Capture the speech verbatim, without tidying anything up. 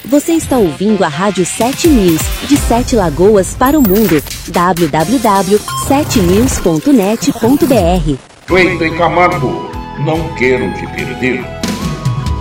Você está ouvindo a Rádio sete News, de Sete Lagoas para o mundo. w w w ponto sete news ponto net ponto b r. Cleiton Camargo, não quero te perder.